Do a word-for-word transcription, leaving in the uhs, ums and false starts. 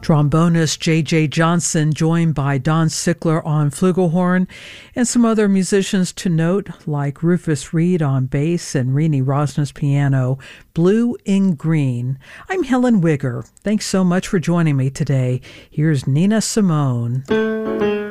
Trombonist J J. Johnson, joined by Don Sickler on flugelhorn, and some other musicians to note, like Rufus Reed on bass and Rini Rosnes piano, Blue in Green. I'm Helen Wigger. Thanks so much for joining me today. Here's Nina Simone.